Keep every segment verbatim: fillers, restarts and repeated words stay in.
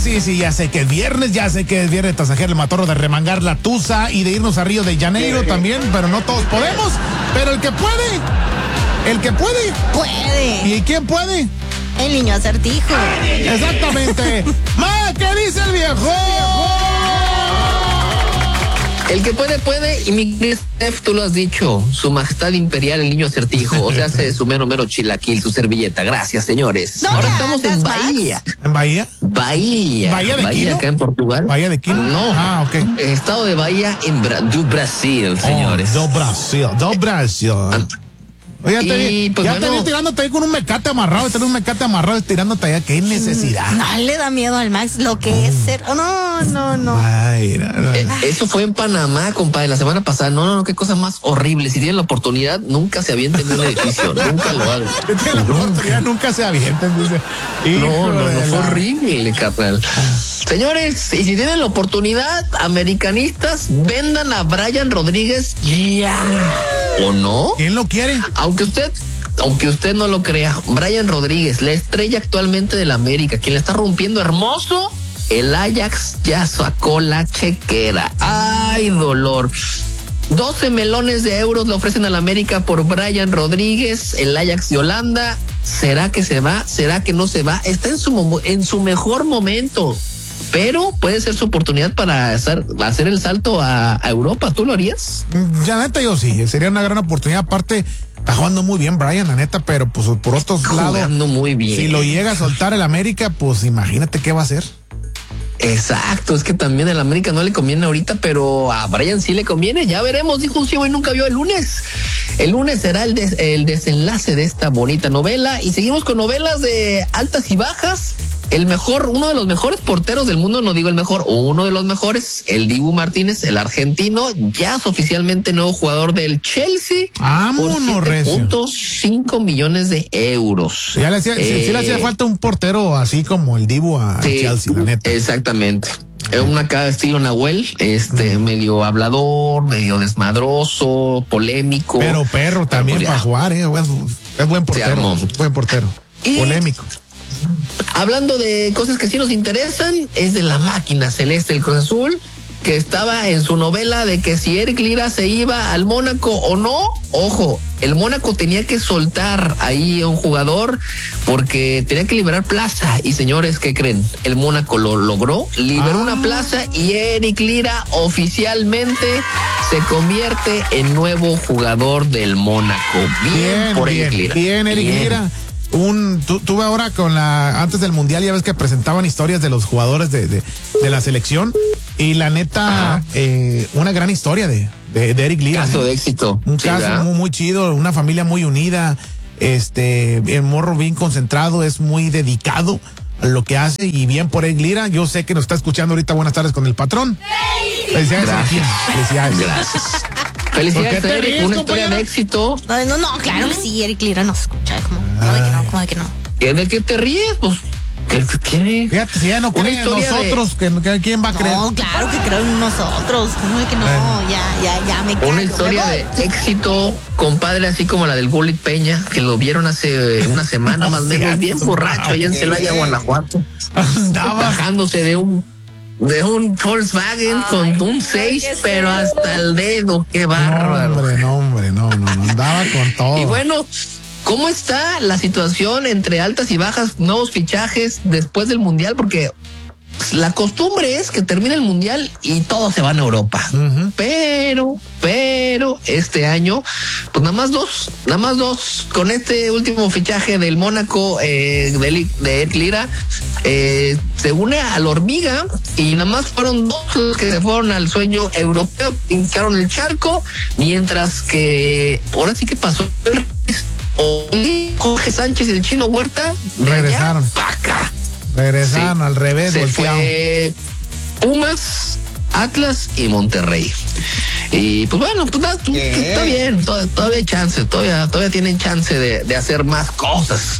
sí, sí, ya sé que es viernes, ya sé que es viernes de tasajear el matorro, de remangar la tusa y de irnos a Río de Janeiro también, pero no todos podemos. Pero el que puede, el que puede. Puede. ¿Y quién puede? El niño acertijo. Exactamente. Ma, ¿qué dice el viejo? El que puede, puede, y mi Steph, tú lo has dicho, su majestad imperial, el niño acertijo, o sea, hace su mero mero chilaquil, su servilleta. Gracias, señores. No, Ahora ya, estamos en Max. Bahía. ¿En Bahía? Bahía. ¿Bahía de Quino? acá en Portugal. ¿Bahía de Quino? No. Ah, ok. Estado de Bahía en Bra do Brasil, señores. Oh, do Brasil, do Brasil. Oye, ya te Y, vi, pues, ya bueno, te vi tirándote ahí con un mecate amarrado, tenés un mecate amarrado tirándote allá, qué necesidad. No le da miedo al Max lo que es ser. Oh, no, no, no. Ay, no, no. Eh, eso fue en Panamá, compadre, la semana pasada. No, no, no, qué cosa más horrible. Si tienen la oportunidad, nunca se avienten en un edificio. Nunca lo hagan. La oportunidad nunca se avientan, dice. No, no, no, de fue la- horrible, carnal. Señores, y si tienen la oportunidad, americanistas, vendan a Brian Rodríguez ya. ¿O no? ¿Quién lo quiere? Aunque usted, aunque usted no lo crea, Brian Rodríguez, la estrella actualmente del América, quien le está rompiendo hermoso, el Ajax ya sacó la chequera. ¡Ay, dolor! doce melones de euros le ofrecen al América por Brian Rodríguez, el Ajax de Holanda. ¿Será que se va? ¿Será que no se va? Está en su, mo- en su mejor momento, pero puede ser su oportunidad para hacer, hacer el salto a, a Europa. ¿Tú lo harías? Ya neta yo sí, sería una gran oportunidad. Aparte, está jugando muy bien Brian, la neta, pero pues por otros lados, Jugando muy bien. si lo llega a soltar el América, pues imagínate qué va a hacer. Exacto, es que también el América no le conviene ahorita, pero a Brian sí le conviene. Ya veremos, dijo un ciego y nunca vio el lunes. El lunes será el, des- el desenlace de esta bonita novela. Y seguimos con novelas de altas y bajas. El mejor, uno de los mejores porteros del mundo, no digo el mejor, uno de los mejores, el Dibu Martínez, el argentino, ya es oficialmente nuevo jugador del Chelsea. Vámonos, por siete recio. punto cinco millones de euros. Ya le hacía, sí, sí le hacía Eh, falta un portero así como el Dibu a Sí, Chelsea, la neta. exactamente. Es una cara estilo Nahuel, este, medio hablador, medio desmadroso, polémico. Pero perro también pues ya. para jugar, eh. Es, es buen portero. armó. Buen portero. Y- Polémico. Hablando de cosas que sí nos interesan, es de la máquina celeste del Cruz Azul, que estaba en su novela de que si Eric Lira se iba al Mónaco o no. Ojo, el Mónaco tenía que soltar ahí a un jugador porque tenía que liberar plaza. Y señores, ¿qué creen? El Mónaco lo logró, liberó Ah. una plaza y Eric Lira oficialmente se convierte en nuevo jugador del Mónaco. Bien, Bien, por bien, Eric Lira. bien, Eric Bien. Lira. Un, tu, tuve ahora con la, antes del mundial, ya ves que presentaban historias de los jugadores de, de, de la selección. Y la neta, Ajá. eh, una gran historia de, de, de Eric Lira. Caso ¿eh? de éxito. Un Sí, caso ¿verdad? muy, muy chido, una familia muy unida. Este, el morro bien concentrado, es muy dedicado a lo que hace y bien por Eric Lira. Yo sé que nos está escuchando ahorita. Buenas tardes con el patrón. Felicidades, Gracias. Eric. Felicidades. Gracias. ¿Por Felicidades, qué te Eric, ríes, una historia compañera? de éxito. No, no, no, claro que sí, Eric Lira nos escucha. Como, ¿cómo de que no? ¿Cómo de que no? ¿De qué te ríes? Pues, ¿qué qué tiene? Fíjate, si ya no Una creen en historia de- nosotros, que, que- ¿quién va a creer? No, claro que creo en nosotros. ¿Cómo de que no? Bueno. Ya, ya, ya me callo. Una me historia voy. de éxito, compadre, así como la del Bullet Peña, que lo vieron hace una semana más o menos, bien borracho allá en Celaya, Guanajuato, Andaba. bajándose de un de un Volkswagen Ay, con un no, seis, qué pero feo. hasta el dedo, qué No, bárbaro. hombre, no, hombre, no, no, no, andaba con todo. Y bueno, ¿cómo está la situación entre altas y bajas, nuevos fichajes después del Mundial? Porque la costumbre es que termine el Mundial y todos se van a Europa. Ujú. Pero, pero este año, pues nada más dos, nada más dos. Con este último fichaje del Mónaco, eh, de, Li- de Eric Lira, eh, se une a la hormiga y nada más fueron dos los que se fueron al sueño europeo, hincaron el charco, mientras que ahora sí que pasó el o Jorge Sánchez y el Chino Huerta de allá Regresaron. pa' acá. Regresaron Sí. al revés, Se volteado. fue Pumas, Atlas y Monterrey. Y pues bueno, pues nada, tú- está bien, todavía, todavía hay chance, todavía, todavía tienen chance de, de hacer más cosas.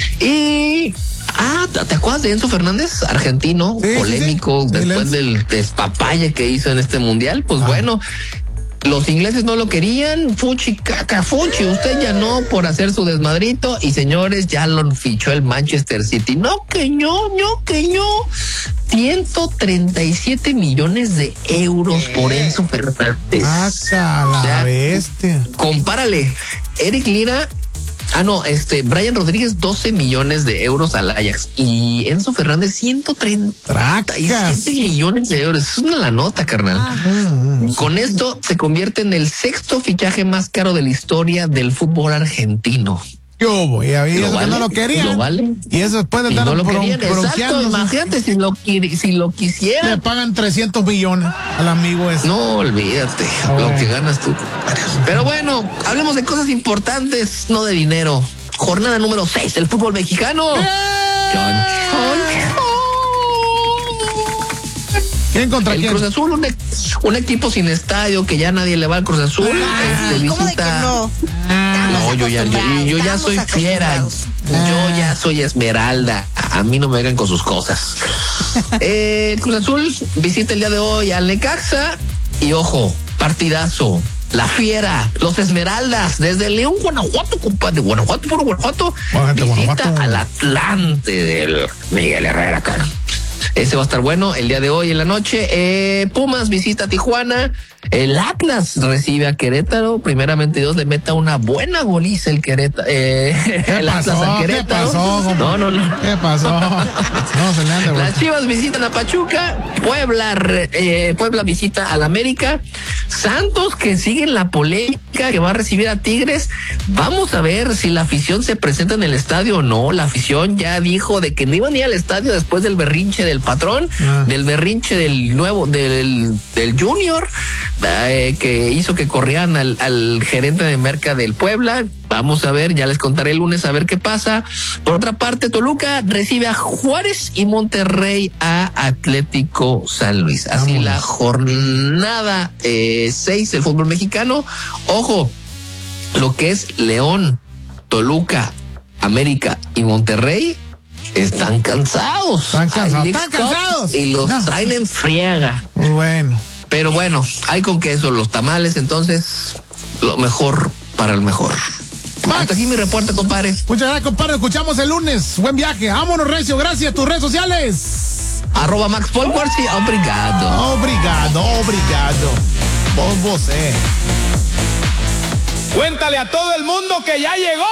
Y ah, ¿te te acuerdas de Enzo Fernández, argentino, Sí, sí, sí. polémico, El después Enzo. del despapalle que hizo en este mundial? Pues Ah. bueno. Los ingleses no lo querían, fuchi caca, fuchi, usted ya no por hacer su desmadrito y señores, ya lo fichó el Manchester City. No, que ño, ño, que ño. ciento treinta y siete millones de euros por Enzo Fernández. ¡Saca la O sea, bestia! Compárale, Eric Lira, ah no, este, Brian Rodríguez doce millones de euros al Ajax y Enzo Fernández ciento treinta y siete millones de euros. Es una la nota, carnal. Mm, Con esto se convierte en el sexto fichaje más caro de la historia del fútbol argentino. Yo voy a ver, ¿Lo eso vale? que no lo querían. ¿Lo vale? Y eso después de Y estar no lo bron- querían, exacto, bronceándose, imagínate si lo, qui- si lo le quisiera. pagan trescientos millones al amigo ese. No, olvídate, Oh. lo que ganas tú. Pero bueno, hablemos de cosas importantes, no de dinero. Jornada número seis del fútbol mexicano. Chon, chon, chon. ¿Quién contra El quién? Cruz Azul, un, e- un equipo sin estadio que ya nadie le va al Cruz Azul. Ah, este, ¿cómo de que visita. no? No, yo ya, yo, yo ya Estamos soy fiera. acostumbrados. Yo ya soy Esmeralda. A mí no me vengan con sus cosas. eh, Cruz Azul visita el día de hoy al Necaxa. Y ojo, partidazo. La Fiera, los Esmeraldas, desde León, Guanajuato, compadre. Guanajuato, puro Guanajuato. Guanajuato, Visita Guanajuato. al Atlante del Miguel Herrera, cara. Ese va a estar bueno el día de hoy en la noche. Eh, Pumas visita a Tijuana. El Atlas recibe a Querétaro. Primeramente Dios le meta una buena goliza el Querétaro. Eh, ¿Qué el pasó? Atlas a ¿Qué Querétaro. pasó? compa? No, no, no. ¿Qué pasó? No, se le anda, güey. Las Chivas visitan a Pachuca, Puebla, re- eh, Puebla visita al América, Santos que sigue en la polémica que va a recibir a Tigres. Vamos a ver si la afición se presenta en el estadio o no. La afición ya dijo de que no iban a ir al estadio después del berrinche del patrón, Ah. del berrinche del nuevo, del, del Junior, eh, que hizo que corrieran al, al gerente de merca del Puebla. Vamos a ver, ya les contaré el lunes a ver qué pasa. Por otra parte, Toluca recibe a Juárez y Monterrey a Atlético San Luis. Así Vámonos. la jornada eh, seis del fútbol mexicano. Ojo, lo que es León, Toluca, América y Monterrey están cansados. Están cansados, Hay están League Cup cansados. Y los No. traen en friega. Muy bueno. Pero bueno, hay con queso los tamales, entonces lo mejor para el mejor. Max. Hasta aquí mi reporte, compadre. Muchas gracias, compadre. Escuchamos el lunes. Buen viaje. Vámonos, Recio. Gracias. Tus redes sociales. Arroba Max Polquartz y obrigado. Obrigado, obrigado. Vos, vos, eh. Cuéntale a todo el mundo que ya llegó.